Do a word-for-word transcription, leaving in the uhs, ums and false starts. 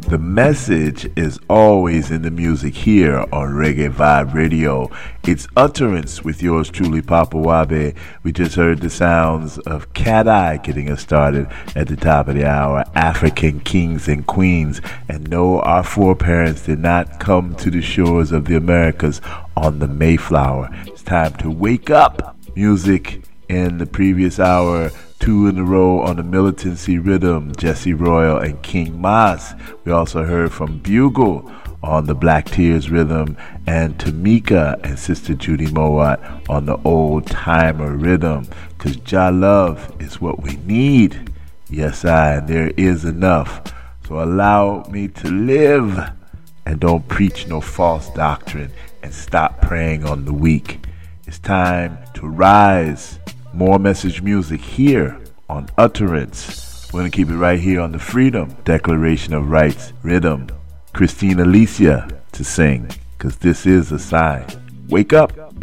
The message is always in the music here on Reggae Vibe Radio. It's Utterance with yours truly, Papa Wabe. We just heard the sounds of Cat Eye getting us started at the top of the hour. African kings and queens. And no, our foreparents did not come to the shores of the Americas on the Mayflower. It's time to wake up. Music in the previous hour. Two in a row on the Militancy Rhythm, Jesse Royal and King Mas. We also heard from Bugle on the Black Tears Rhythm, and Tamika and Sister Judy Mowat on the Old Timer Rhythm. Cause Jah love is what we need. Yes, I, and there is enough. So allow me to live, and don't preach no false doctrine, and stop preying on the weak. It's time to rise. More message music here on Utterance. We're going to keep it right here on the Freedom Declaration of Rights Rhythm. Christine Alicia to sing, because this is a sign. Wake up